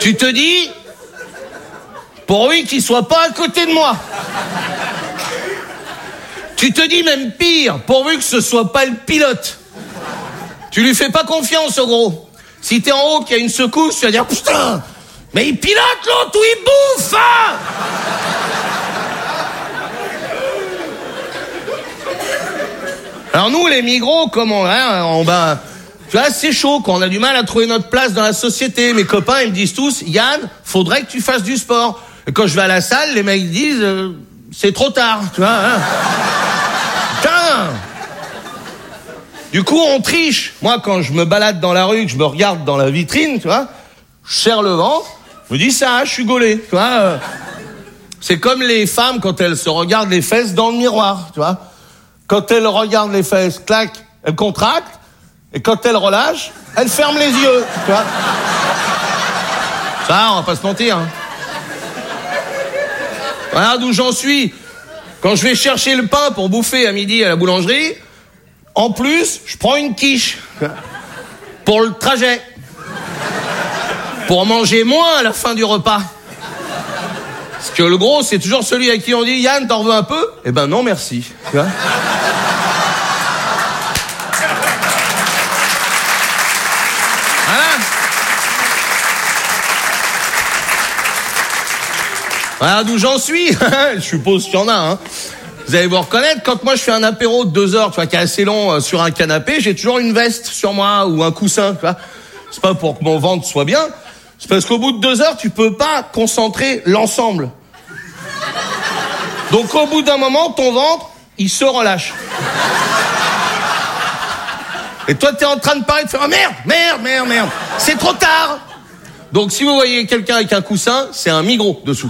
Tu te dis, pourvu qu'il soit pas à côté de moi. Tu te dis même pire, pourvu que ce soit pas le pilote. Tu lui fais pas confiance, au gros. Si t'es en haut, qu'il y a une secousse, tu vas dire, putain, mais il pilote l'autre ou il bouffe, hein. Alors nous, les migros, comment, hein, tu vois, c'est chaud, quand on a du mal à trouver notre place dans la société. Mes copains, ils me disent tous, Yann, faudrait que tu fasses du sport. Et quand je vais à la salle, les mecs disent, c'est trop tard, tu vois, hein. Putain. Du coup, on triche. Moi, quand je me balade dans la rue, que je me regarde dans la vitrine, tu vois, je serre le ventre, je me dis ça, je suis gaulé, tu vois. C'est comme les femmes quand elles se regardent les fesses dans le miroir, tu vois. Quand elles regardent les fesses, clac, elles contractent, et quand elles relâchent, elles ferment les yeux, tu vois. Ça, on va pas se mentir, hein. Voilà d'où j'en suis. Quand je vais chercher le pain pour bouffer à midi à la boulangerie, en plus, je prends une quiche pour le trajet. Pour manger moins à la fin du repas. Parce que le gros, c'est toujours celui à qui on dit « Yann, t'en veux un peu ?» Eh ben non, merci. Tu vois ? Voilà. Voilà d'où j'en suis. Je suppose qu'il y en a, hein. Vous allez vous reconnaître, quand moi je fais un apéro de 2 heures, tu vois, qui est assez long sur un canapé, j'ai toujours une veste sur moi ou un coussin, tu vois. C'est pas pour que mon ventre soit bien, c'est parce qu'au bout de 2 heures, tu peux pas concentrer l'ensemble. Donc au bout d'un moment, ton ventre, il se relâche. Et toi, t'es en train de parler, de faire oh, merde, c'est trop tard. Donc si vous voyez quelqu'un avec un coussin, c'est un migros dessous.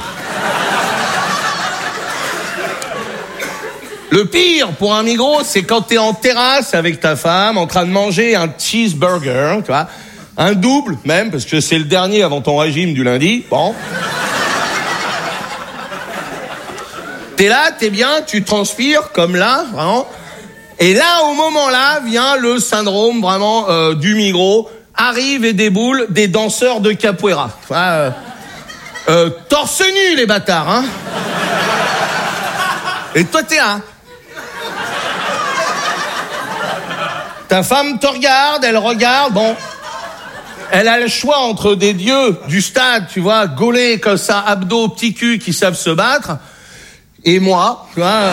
Le pire pour un migros, c'est quand t'es en terrasse avec ta femme, en train de manger un cheeseburger, tu vois, un double même, parce que c'est le dernier avant ton régime du lundi, bon. T'es là, t'es bien, tu transpires, comme là, vraiment. Et là, au moment là, vient le syndrome, vraiment, du migros. Arrive et déboule des danseurs de capoeira. Enfin, torse nu, les bâtards, hein. Et toi, t'es là. Ta femme te regarde, elle regarde, bon. Elle a le choix entre des dieux du stade, tu vois, gaulés comme ça, abdos, petits culs qui savent se battre, et moi, tu vois,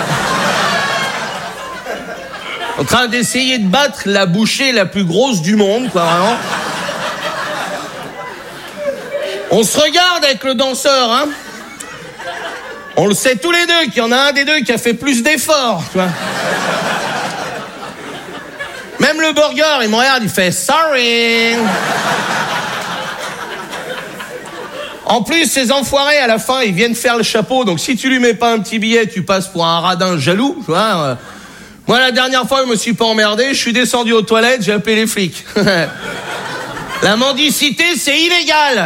en train d'essayer de battre la bouchée la plus grosse du monde, quoi, vraiment. On se regarde avec le danseur, hein. On le sait tous les deux qu'il y en a un des deux qui a fait plus d'efforts, tu vois. Même le burger, il me regarde, il fait « Sorry ». En plus, ces enfoirés, à la fin, ils viennent faire le chapeau. Donc, si tu lui mets pas un petit billet, tu passes pour un radin jaloux, tu vois. Moi, la dernière fois, je me suis pas emmerdé. Je suis descendu aux toilettes, j'ai appelé les flics. La mendicité, c'est illégal.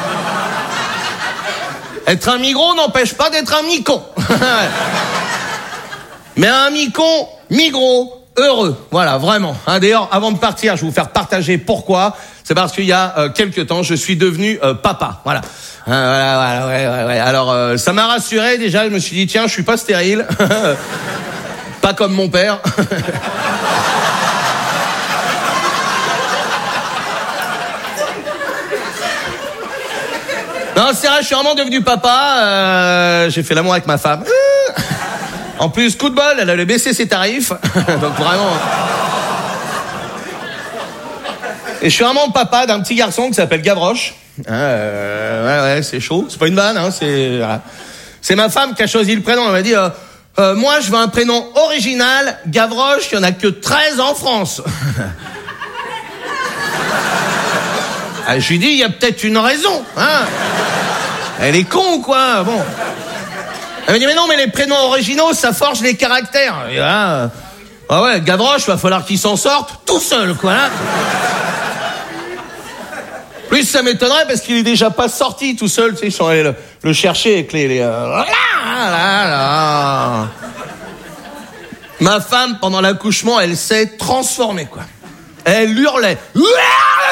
Être un migros n'empêche pas d'être un micon. Mais un micon, migros, heureux. Voilà, vraiment. Hein, d'ailleurs, avant de partir, je vais vous faire partager pourquoi. C'est parce qu'il y a quelques temps, je suis devenu papa. Voilà. Voilà, ouais. Alors, ça m'a rassuré déjà. Je me suis dit, tiens, je suis pas stérile. Pas comme mon père. Non, c'est vrai, je suis vraiment devenu papa. J'ai fait l'amour avec ma femme. En plus, coup de bol, elle allait baisser ses tarifs. Donc vraiment... Et je suis vraiment papa d'un petit garçon qui s'appelle Gavroche. Ouais, c'est chaud. C'est pas une vanne, hein, c'est ma femme qui a choisi le prénom. Elle m'a dit, moi, je veux un prénom original. Gavroche, il y en a que 13 en France. Je lui dis, il y a peut-être une raison, hein. Elle est con ou quoi, bon. Elle me dit, mais non, mais les prénoms originaux, ça forge les caractères. Et là, ah ouais, Gavroche, va falloir qu'il s'en sorte tout seul, quoi, là. Plus, ça m'étonnerait parce qu'il est déjà pas sorti tout seul, tu sais, ils sont allés le chercher avec les... Ma femme, pendant l'accouchement, elle s'est transformée, quoi. Elle hurlait.